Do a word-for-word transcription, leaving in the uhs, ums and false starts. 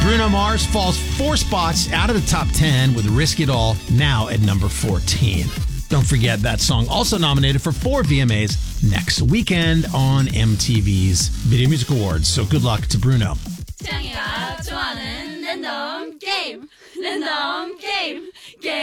Bruno Mars falls four spots out of the top ten with Risk It All, now at number fourteen. Don't forget that song also nominated for four V M As next weekend on M T V's Video Music Awards. So good luck to Bruno. 태양이가 좋아하는 랜덤 게임 랜덤 게임 게임